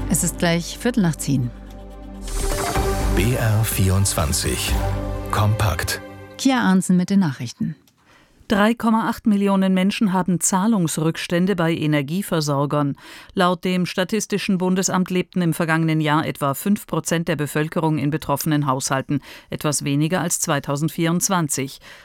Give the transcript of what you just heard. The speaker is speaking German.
Es ist gleich 10:15. BR24 Kompakt. Kia Arnsen mit den Nachrichten. 3,8 Millionen Menschen haben Zahlungsrückstände bei Energieversorgern. Laut dem Statistischen Bundesamt lebten im vergangenen Jahr etwa 5% der Bevölkerung in betroffenen Haushalten, etwas weniger als 2024.